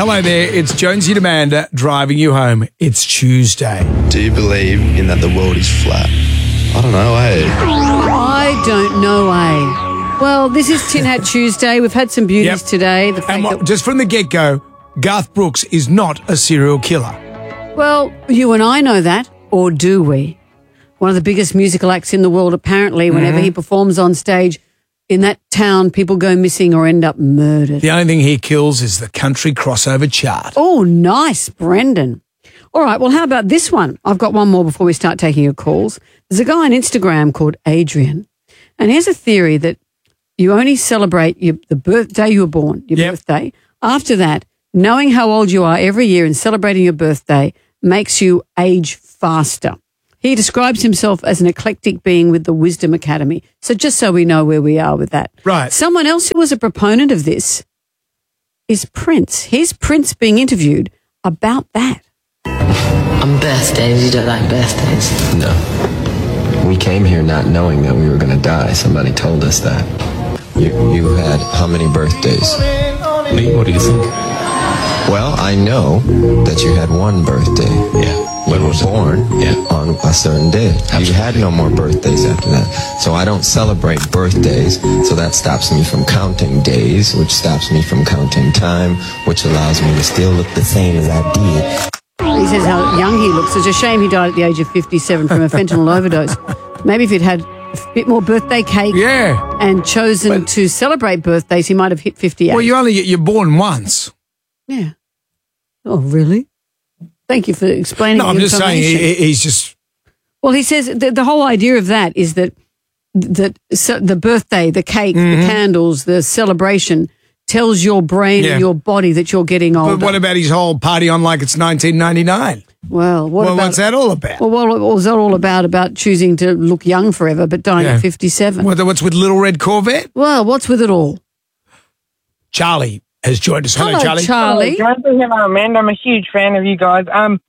Hello there, it's Jonesy and Amanda driving you home. It's Tuesday. Do you believe in that the world is flat? I don't know, I don't know, Well, this is Tin Hat Tuesday. We've had some beauties today. Just from the get-go, Garth Brooks is not a serial killer. Well, you and I know that, or do we? One of the biggest musical acts in the world, apparently, whenever he performs on stage in that town, people go missing or end up murdered. The only thing he kills is the country crossover chart. Oh, nice, Brendan. All right, well, how about this one? I've got one more before we start taking your calls. There's a guy on Instagram called Adrian, and he has a theory that you only celebrate the birthday you were born, your birthday. After that, knowing how old you are every year and celebrating your birthday makes you age faster. He describes himself as an eclectic being with the Wisdom Academy. So just so we know where we are with that. Right. Someone else who was a proponent of this is Prince. Here's Prince being interviewed about that. On birthdays, you don't like birthdays? No. We came here not knowing that we were going to die. Somebody told us that. You had how many birthdays? Me? What do you think? Well, I know that you had one birthday. Yeah. When was born on a certain day. Absolutely. You had no more birthdays after that. So I don't celebrate birthdays, so that stops me from counting days, which stops me from counting time, which allows me to still look the same as I did. He says how young he looks. It's a shame he died at the age of 57 from a fentanyl overdose. Maybe if he'd had a bit more birthday cake and chosen to celebrate birthdays, he might have hit 58. Well, you're born once. Yeah. Oh, really? Thank you for explaining. No, I'm just saying he's just... Well, he says the whole idea of that is that the birthday, the cake, the candles, the celebration tells your brain and your body that you're getting older. But what about his whole party on like it's 1999? Well, what's that all about? Well, what was that all about choosing to look young forever but dying at 57? What's with Little Red Corvette? Well, what's with it all? Charlie has joined us. Hello, Charlie. Charlie. Hello, Amanda. I'm a huge fan of you guys.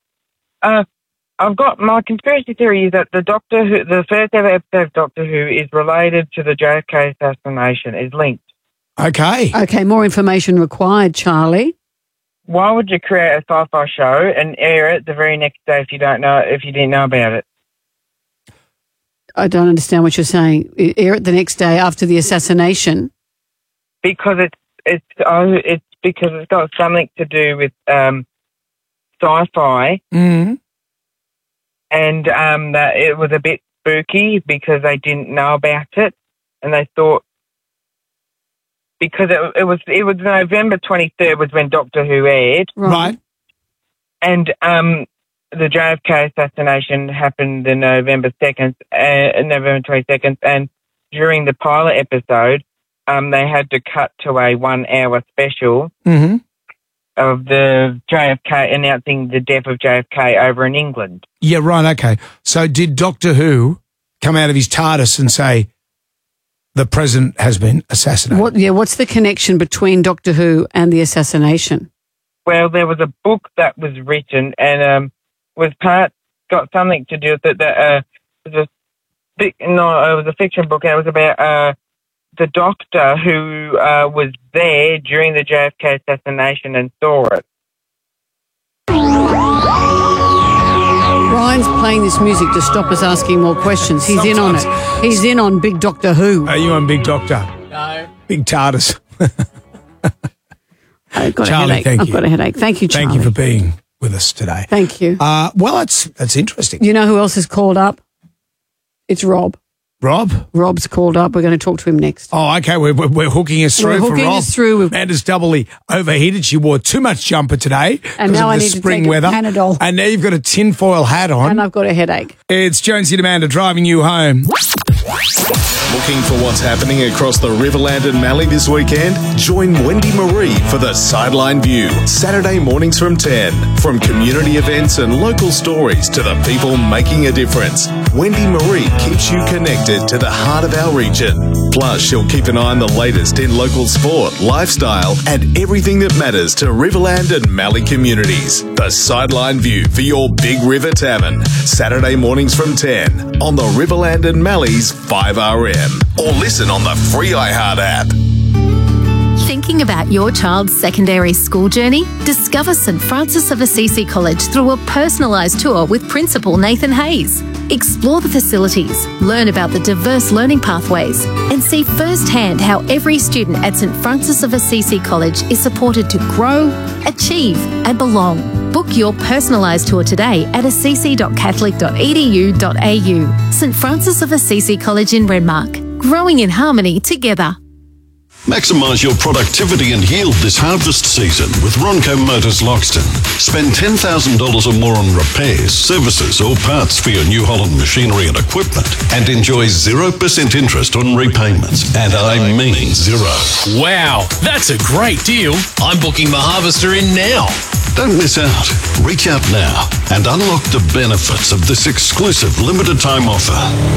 I've got my conspiracy theory is that the first ever episode of Doctor Who is related to the JFK assassination, is linked. Okay, more information required, Charlie. Why would you create a sci-fi show and air it the very next day if you didn't know about it? I don't understand what you're saying. Air it the next day after the assassination? Because it's because it's got something to do with sci-fi, and that it was a bit spooky because they didn't know about it, and they thought because it was November 23rd was when Doctor Who aired, right? And the JFK assassination happened on November 22nd, and during the pilot episode. They had to cut to a 1 hour special of the JFK announcing the death of JFK over in England. Yeah, right, okay. So did Doctor Who come out of his TARDIS and say the president has been assassinated? What's the connection between Doctor Who and the assassination? Well, there was a book that was written and got something to do with it. It was a fiction book, and it was about the doctor who was there during the JFK assassination and saw it. Ryan's playing this music to stop us asking more questions. He's in on it. He's in on Big Doctor Who. Are you on Big Doctor? No. Big TARDIS. I've got Charlie, a headache. thank you. I've got a headache. Thank you, Charlie. Thank you for being with us today. Thank you. Well, that's interesting. You know who else is called up? It's Rob. Rob? Rob's called up. We're going to talk to him next. Oh, okay. We're hooking us through for Rob. We're hooking us through. Amanda's doubly overheated. She wore too much jumper today and now of I the need spring to take weather. a Panadol. And now you've got a tinfoil hat on. And I've got a headache. It's Jonesy and Amanda driving you home. Looking for what's happening across the Riverland and Mallee this weekend? Join Wendy Marie for the Sideline View, Saturday mornings from 10. From community events and local stories to the people making a difference, Wendy Marie keeps you connected to the heart of our region. Plus, she'll keep an eye on the latest in local sport, lifestyle, and everything that matters to Riverland and Mallee communities. The Sideline View for your Big River Tavern, Saturday mornings from 10 on the Riverland and Mallee's 5RM. Or listen on the free iHeart app. Think Thinking about your child's secondary school journey? Discover St Francis of Assisi College through a personalised tour with Principal Nathan Hayes. Explore the facilities, learn about the diverse learning pathways, and see firsthand how every student at St Francis of Assisi College is supported to grow, achieve, and belong. Book your personalised tour today at assisi.catholic.edu.au. St Francis of Assisi College in Renmark. Growing in harmony together. Maximise your productivity and yield this harvest season with Ronco Motors Loxton. Spend $10,000 or more on repairs, services or parts for your New Holland machinery and equipment and enjoy 0% interest on repayments. And I mean zero. Wow, that's a great deal. I'm booking my harvester in now. Don't miss out. Reach out now and unlock the benefits of this exclusive limited time offer.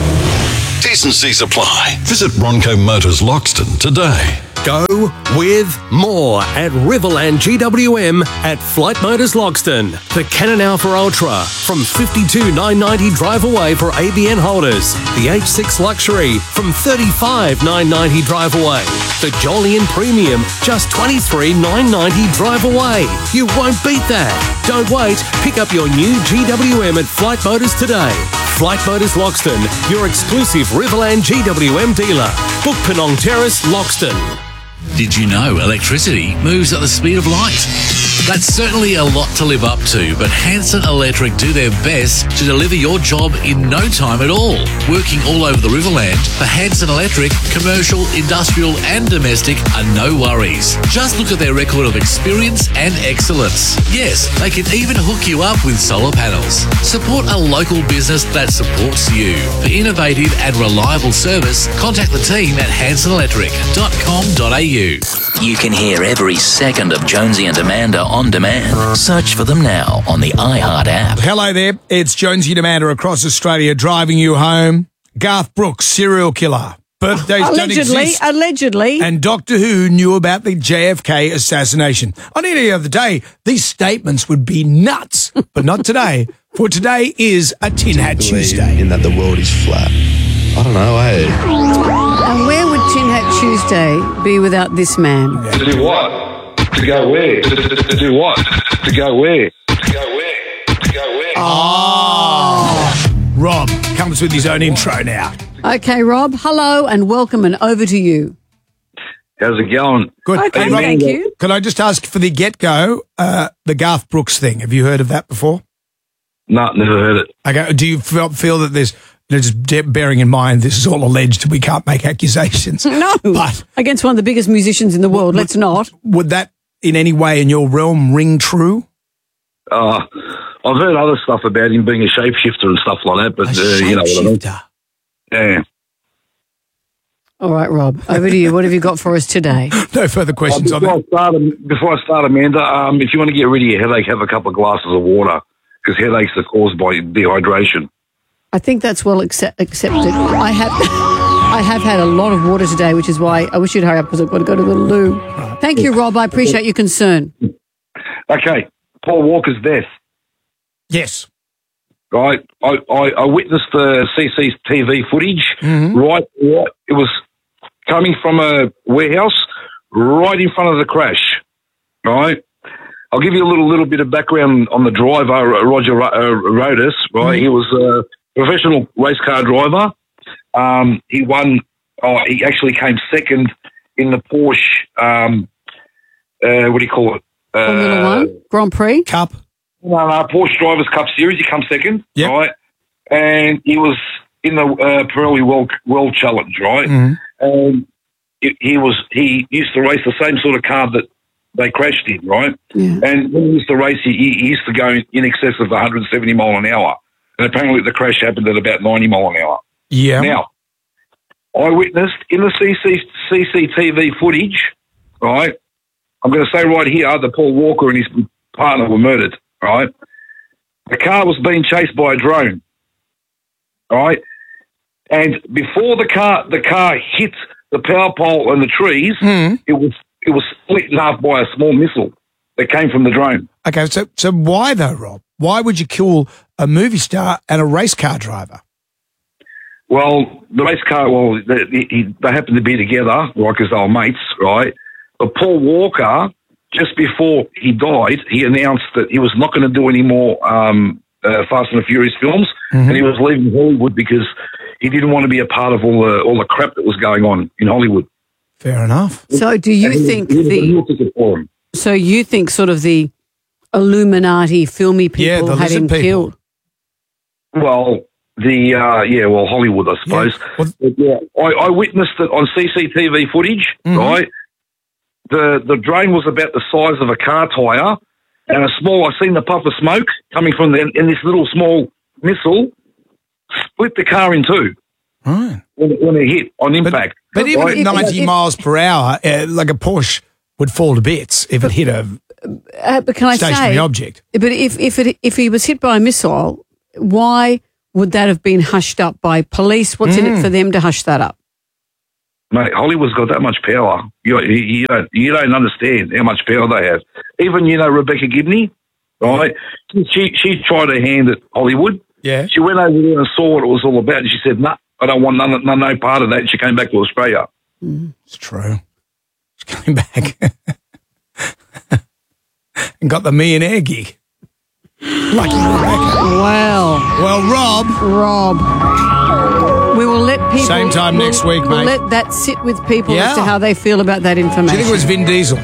T's and C's apply. Visit Ronco Motors Loxton today. Go with more at Riverland GWM at Flight Motors Loxton. The Canon Alpha Ultra from $52,990 drive away for ABN holders. The H6 Luxury from $35,990 drive away. The Jolyon Premium just $23,990 drive away. You won't beat that. Don't wait. Pick up your new GWM at Flight Motors today. Flight Motors Loxton, your exclusive Riverland GWM dealer. Book Penong Terrace, Loxton. Did you know electricity moves at the speed of light? That's certainly a lot to live up to, but Hanson Electric do their best to deliver your job in no time at all. Working all over the Riverland, for Hanson Electric, commercial, industrial and domestic are no worries. Just look at their record of experience and excellence. Yes, they can even hook you up with solar panels. Support a local business that supports you. For innovative and reliable service, contact the team at hansonelectric.com.au. You can hear every second of Jonesy and Amanda on demand. Search for them now on the iHeart app. Hello there. It's Jonesy and Amanda across Australia driving you home. Garth Brooks, serial killer. Birthdays don't exist. Allegedly. And Doctor Who knew about the JFK assassination. On any other day, these statements would be nuts. But not today. For today is a Tin Hat Tuesday. In that the world is flat. I don't know, eh? And where would Tin Hat Tuesday be without this man? To do what? To go where? To do what? To go where? To go where? To go where? Oh. Rob comes with his own intro now. Okay, Rob, hello and welcome and over to you. How's it going? Good. Okay, Hey, Rob, thank you. Could I just ask for the get-go, the Garth Brooks thing? Have you heard of that before? No, never heard it. Okay. Do you feel that there's... just bearing in mind this is all alleged, we can't make accusations. No, but against one of the biggest musicians in the world, let's not. Would that in any way in your realm ring true? I've heard other stuff about him being a shapeshifter and stuff like that, but you know what I mean. Yeah. All right, Rob, over to you. What have you got for us today? No further questions on that. Before I start, Amanda, if you want to get rid of your headache, have a couple of glasses of water because headaches are caused by dehydration. I think that's well accepted. I have had a lot of water today, which is why I wish you'd hurry up because I've got to go to the loo. Thank you, Rob. I appreciate your concern. Okay, Paul Walker's death. Yes. Right, I witnessed the CCTV footage. Mm-hmm. Right, it was coming from a warehouse right in front of the crash. Right. I'll give you a little bit of background on the driver, Roger Rodas. Right, Mm-hmm. he was a professional race car driver. He won. He actually came second in the Porsche. What do you call it? Formula One Grand Prix Cup. No, Porsche Drivers' Cup Series. He come second. Yep. Right, and he was in the Pirelli World Challenge. Right, and he used to race the same sort of car that they crashed in, right? Yeah. And when he used to race, he used to go in excess of 170 mile an hour. And apparently the crash happened at about 90 mile an hour. Yeah. Now, I witnessed in the CCTV footage, right? I'm going to say right here that Paul Walker and his partner were murdered, right? The car was being chased by a drone, right? And before the car hit the power pole and the trees, it was split in half by a small missile that came from the drone. Okay, so why though, Rob? Why would you kill a movie star and a race car driver? Well, the race car, they happened to be together, right, because they were mates, right? But Paul Walker, just before he died, he announced that he was not going to do any more Fast and the Furious films, and he was leaving Hollywood because he didn't want to be a part of all the crap that was going on in Hollywood. Fair enough. So do you think So you think sort of the Illuminati filmy people had him killed? Well, Hollywood, I suppose. Yeah. I witnessed it on CCTV footage, right? The drone was about the size of a car tyre, and I seen the puff of smoke coming from and this little small missile split the car in two. Right. When it hit on impact. But even at 90 miles per hour, like a Porsche would fall to bits if it hit a but can I stationary say, object. But if he was hit by a missile, why would that have been hushed up by police? What's in it for them to hush that up? Mate, Hollywood's got that much power. You don't understand how much power they have. Even, Rebecca Gibney, right? She tried her hand at Hollywood. Yeah. She went over there and saw what it was all about, and she said, "No, I don't want no part of that." And she came back to Australia. It's true. She came back and got the millionaire gig. Lucky Rebecca. Wow. Well, Rob. We will let people... Same time next week, mate. We'll let that sit with people as to how they feel about that information. Do you think it was Vin Diesel?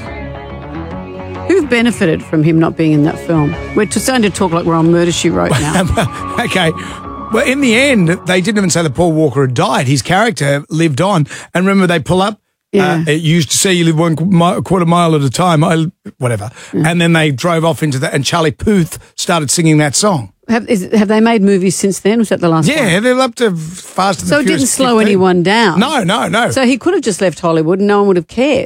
Who benefited from him not being in that film? We're starting to talk like we're on Murder, She Wrote now. Okay. Well, in the end, they didn't even say that Paul Walker had died. His character lived on. And remember, they pull up. It used to say you live 1 quarter mile at a time, whatever. And then they drove off into that, and Charlie Puth started singing that song. Have they made movies since then? Was that the last one? Yeah, they're up to Fast and the Furious. So it didn't slow 15. anyone down? No. So he could have just left Hollywood and no one would have cared.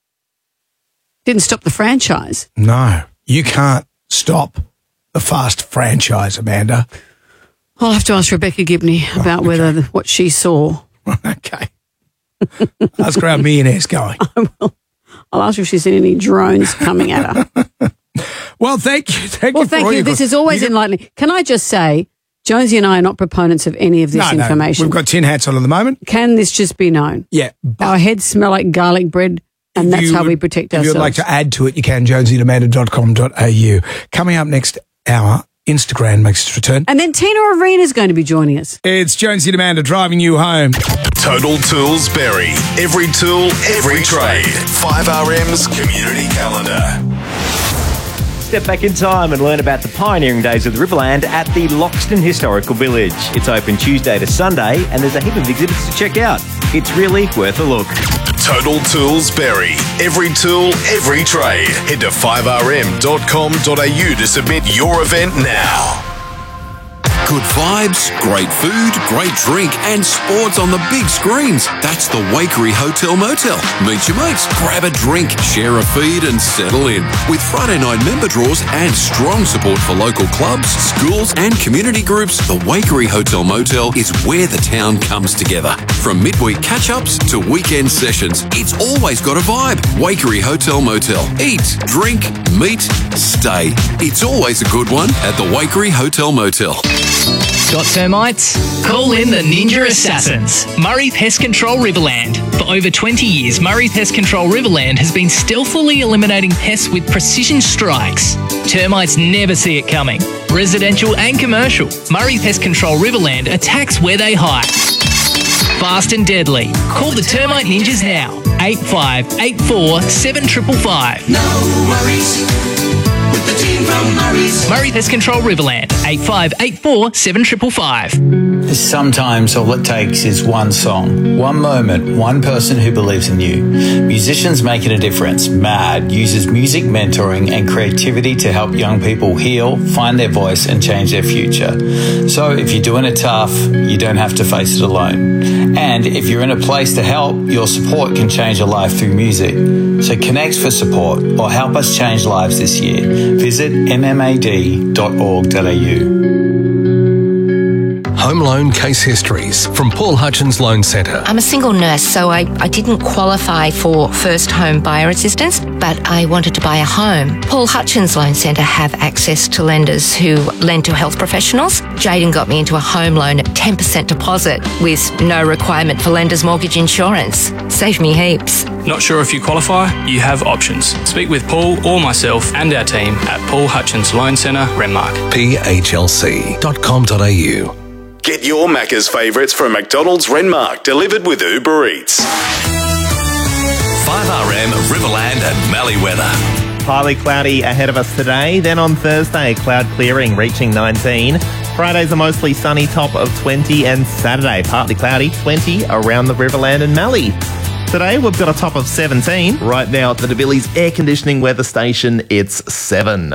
Didn't stop the franchise. No, you can't stop the Fast franchise, Amanda. I'll have to ask Rebecca Gibney about what she saw. Okay. Ask her how millionaire's going. I will. I'll ask her if she's seen any drones coming at her. Well, thank you. Thank you. This is always enlightening. Can I just say, Jonesy and I are not proponents of any of this information. We've got tin hats on at the moment. Can this just be known? Yeah. Our heads smell like garlic bread, and that's how we protect ourselves. If you'd like to add to it, you can, jonesy@amanda.com.au. Coming up next hour, Instagram makes its return. And then Tina Arena's going to be joining us. It's Jonesy and Amanda driving you home. Total Tools Berry. Every tool, every trade. 5RM's community calendar. Step back in time and learn about the pioneering days of the Riverland at the Loxton Historical Village. It's open Tuesday to Sunday, and there's a heap of exhibits to check out. It's really worth a look. Total Tools Berry. Every tool, every trade. Head to 5rm.com.au to submit your event now. Good vibes, great food, great drink, and sports on the big screens. That's the Wakery Hotel Motel. Meet your mates, grab a drink, share a feed, and settle in. With Friday night member draws and strong support for local clubs, schools, and community groups, the Wakery Hotel Motel is where the town comes together. From midweek catch-ups to weekend sessions, it's always got a vibe. Wakery Hotel Motel. Eat, drink, meet, stay. It's always a good one at the Wakery Hotel Motel. Got termites? Call in the Ninja Assassins, Murray Pest Control Riverland. For over 20 years, Murray Pest Control Riverland has been stealthily eliminating pests with precision strikes. Termites never see it coming. Residential and commercial, Murray Pest Control Riverland attacks where they hide. Fast and deadly. Call the Termite Ninjas now. 8584 7555. No worries. With the team from Murray's. Murray Pest Control Riverland, 8584 7555. Sometimes all it takes is one song, one moment, one person who believes in you. Musicians Making a Difference, MAD, uses music mentoring and creativity to help young people heal, find their voice and change their future. So if you're doing it tough, you don't have to face it alone. And if you're in a place to help, your support can change a life through music. So connect for support or help us change lives this year. Visit mmad.org.au. Home loan case histories from Paul Hutchins Loan Centre. I'm a single nurse, so I didn't qualify for first home buyer assistance, but I wanted to buy a home. Paul Hutchins Loan Centre have access to lenders who lend to health professionals. Jaden got me into a home loan at 10% deposit with no requirement for lender's mortgage insurance. Saved me heaps. Not sure if you qualify? You have options. Speak with Paul or myself and our team at Paul Hutchins Loan Centre, Renmark. PHLC.com.au. Get your Macca's favourites from McDonald's Renmark delivered with Uber Eats. 5RM Riverland and Mallee weather. Highly cloudy ahead of us today. Then on Thursday, cloud clearing reaching 19. Friday's a mostly sunny top of 20 and Saturday partly cloudy 20 around the Riverland and Mallee. Today we've got a top of 17. Right now at the DeBillies air conditioning weather station, it's 7.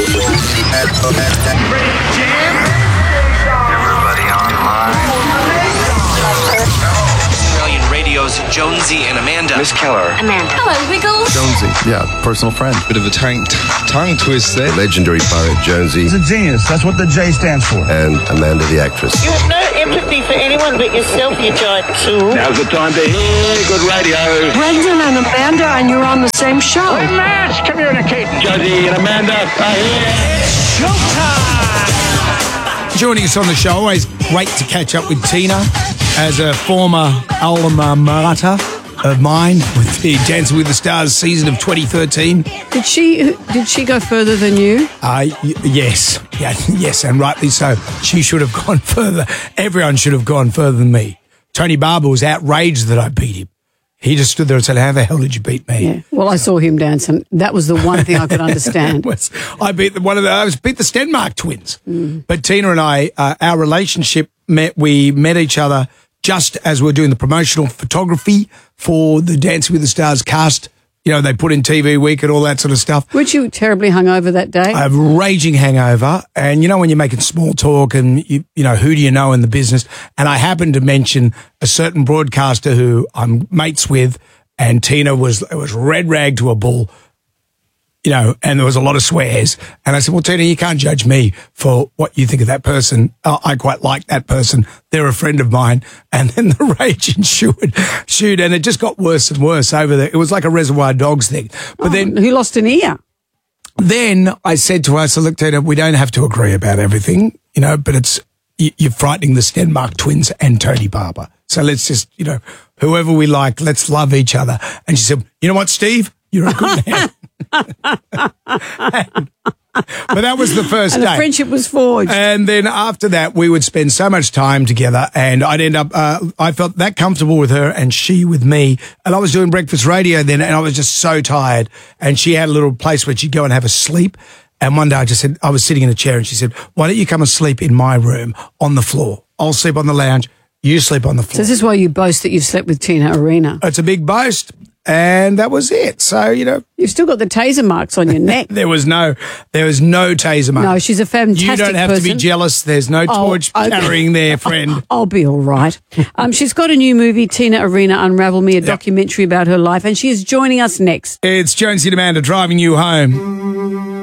Australian Radio's Jonesy and Amanda. Miss Keller. Amanda. Hello, Wiggles. Jonesy. Yeah, personal friend. Bit of a tongue twist there. Legendary poet Jonesy. He's a genius. That's what the J stands for. And Amanda the actress. You have no empathy for anyone but yourself, you giant tool. Now's the time to hear good radio. Brendan and Amanda, and you're on the same show. We're mass communicating. Jonesy and Amanda are here. It's showtime. Joining us on the show, always great to catch up with Tina, as a former alma mater of mine with the Dancing with the Stars season of 2013. Did she go further than you? Yes. Yeah, yes, and rightly so. She should have gone further. Everyone should have gone further than me. Tony Barber was outraged that I beat him. He just stood there and said, "How the hell did you beat me?" Yeah. Well, I saw him dance, and that was the one thing I could understand. I beat the Stenmark twins. But Tina and I, our relationship we met each other just as we were doing the promotional photography for the Dancing with the Stars cast. You know, they put in TV Week and all that sort of stuff. Weren't you terribly hungover that day? I have a raging hangover. And you know, when you're making small talk and, you know, who do you know in the business? And I happened to mention a certain broadcaster who I'm mates with, and Tina was red rag to a bull, you know, and there was a lot of swears. And I said, well, Tina, you can't judge me for what you think of that person. I quite like that person. They're a friend of mine. And then the rage ensued, and it just got worse and worse over there. It was like a Reservoir Dogs thing. But then who lost an ear? Then I said to her, so look, Tina, we don't have to agree about everything, you know, but you're frightening the Stenmark twins and Tony Barber. So let's just, you know, whoever we like, let's love each other. And she said, you know what, Steve? You're a good man. But that was the first and day. The friendship was forged. And then after that, we would spend so much time together, and I'd end up, I felt that comfortable with her and she with me. And I was doing breakfast radio then, and I was just so tired. And she had a little place where she'd go and have a sleep. And one day I just said, I was sitting in a chair, and she said, why don't you come and sleep in my room on the floor? I'll sleep on the lounge. You sleep on the floor. So this is why you boast that you've slept with Tina Arena. It's a big boast. And that was it. So, you know. You've still got the taser marks on your neck. There was no taser mark. No, she's a fantastic person. You don't have to be jealous. There's no torch carrying there, friend. I'll be all right. She's got a new movie, Tina Arena Unravel Me, a documentary about her life, and she is joining us next. It's Jonesy and Amanda driving you home.